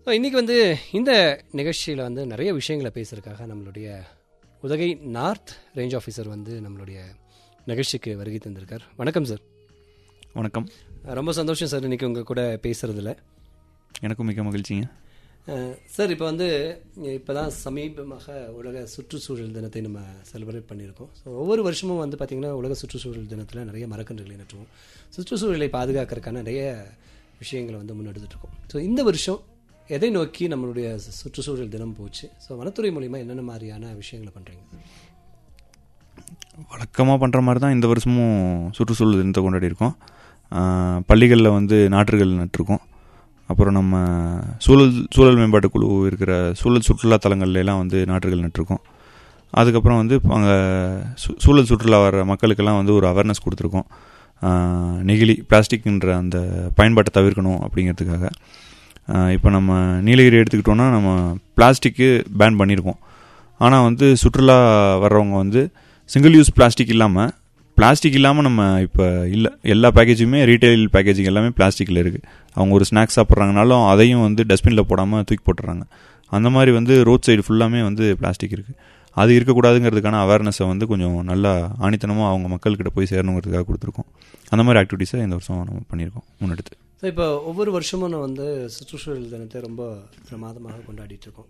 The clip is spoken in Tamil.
இன்றைக்கி வந்து இந்த நிகழ்ச்சியில் வந்து நிறைய விஷயங்களை பேசுறதுக்காக நம்மளுடைய உதகை நார்த் ரேஞ்ச் ஆஃபீஸர் வந்து நம்மளுடைய நிகழ்ச்சிக்கு வருகை தந்திருக்கார். வணக்கம் சார். வணக்கம். ரொம்ப சந்தோஷம் சார் இன்றைக்கி உங்கள் கூட பேசுகிறதுல. எனக்கும் மிக மகிழ்ச்சிங்க சார். இப்போ வந்து இப்போ தான் சமீபமாக உலக சுற்றுச்சூழல் தினத்தை நம்ம செலிப்ரேட் பண்ணியிருக்கோம். ஸோ ஒவ்வொரு வருஷமும் வந்து பார்த்திங்கன்னா உலக சுற்றுச்சூழல் தினத்தில் நிறைய மரக்கன்றுகளை நட்டுவோம். சுற்றுச்சூழலை பாதுகாக்கிறதுக்கான நிறைய விஷயங்களை வந்து முன்னெடுத்துட்ருக்கோம். ஸோ இந்த வருஷம் எதை நோக்கி நம்மளுடைய சுற்றுச்சூழல் தினம் போச்சு? ஸோ வனத்துறை மூலிமா என்னென்ன மாதிரியான விஷயங்களை பண்ணுறீங்க? வழக்கமாக பண்ணுற மாதிரி தான் இந்த வருஷமும் சுற்றுச்சூழல் தினத்தை கொண்டாடி இருக்கோம். பள்ளிகளில் வந்து நாற்றுகள் நட்டிருக்கோம். அப்புறம் நம்ம சூழல் மேம்பாட்டு குழு இருக்கிற சூழல் சுற்றுலா தலங்கள்லாம் வந்து நாற்றுகள் நட்டிருக்கோம். அதுக்கப்புறம் வந்து அங்கே சூழல் சுற்றுலா வர மக்களுக்கெல்லாம் வந்து ஒரு அவேர்னஸ் கொடுத்துருக்கோம். நெகிழி பிளாஸ்டிக்ன்ற அந்த பயன்பாட்டை தவிர்க்கணும் அப்படிங்கிறதுக்காக. இப்போ நம்ம நீலகிரி எடுத்துக்கிட்டோன்னா நம்ம பிளாஸ்டிக்கு பேன் பண்ணியிருக்கோம். ஆனால் வந்து சுற்றுலா வர்றவங்க வந்து சிங்கிள் யூஸ் பிளாஸ்டிக் இல்லாமல் நம்ம இப்போ இல்லை எல்லா பேக்கேஜுமே ரீட்டைல் பேக்கேஜிங் எல்லாமே பிளாஸ்டிக்கில் இருக்குது. அவங்க ஒரு ஸ்நாக்ஸ் சாப்பிட்றாங்கனாலும் அதையும் வந்து டஸ்ட்பினில் போடாமல் தூக்கி போட்டுறாங்க. அந்த மாதிரி வந்து ரோட் சைடு ஃபுல்லாமே வந்து பிளாஸ்டிக் இருக்குது. அது இருக்கக்கூடாதுங்கிறதுக்கான அவேர்னஸை வந்து கொஞ்சம் நல்லா ஆணித்தனமாக அவங்க மக்கள்கிட்ட போய் சேரணுங்கிறதுக்காக கொடுத்துருக்கோம். அந்த மாதிரி ஆக்டிவிட்டீஸை இந்த வருஷம் நம்ம பண்ணியிருக்கோம் முன்னெடுத்து. ஸோ இப்போ ஒவ்வொரு வருஷமும் நான் வந்து சுற்றுச்சூழல் தினத்தை ரொம்ப பிரமாதமாக கொண்டாடிட்டு இருக்கோம்.